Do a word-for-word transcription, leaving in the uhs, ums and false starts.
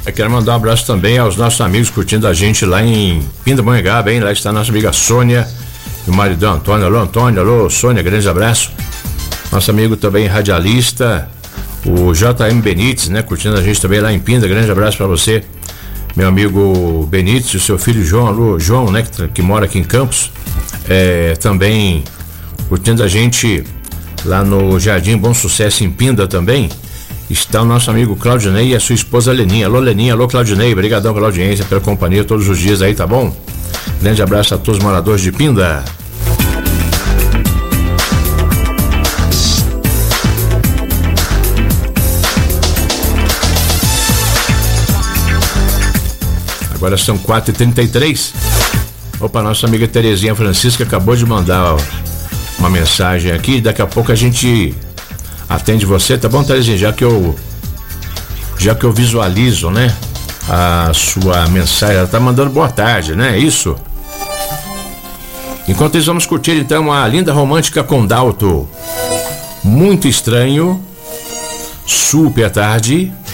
Eu quero mandar um abraço também aos nossos amigos curtindo a gente lá em Pindamonhangaba, hein? Lá está a nossa amiga Sônia e o maridão Antônio. Alô, Antônio, alô, Sônia, grande abraço. Nosso amigo também radialista, o J M Benites, né? Curtindo a gente também lá em Pinda, grande abraço para você, meu amigo Benites, e o seu filho João, alô, João, né? Que, que mora aqui em Campos, é, também curtindo a gente lá no Jardim Bom Sucesso em Pinda também. Está o nosso amigo Claudinei e a sua esposa Leninha. Alô, Leninha, alô, Claudinei, obrigadão pela audiência, pela companhia todos os dias aí, tá bom? Grande abraço a todos os moradores de Pinda. Agora são quatro e trinta e três. Opa, nossa amiga Terezinha Francisca acabou de mandar ó, uma mensagem aqui. Daqui a pouco a gente atende você, tá bom, Terezinha? Já que eu já que eu visualizo, né, a sua mensagem, ela tá mandando boa tarde, né? Isso. Enquanto isso, vamos curtir então a linda romântica Condalto. Muito estranho. Super tarde.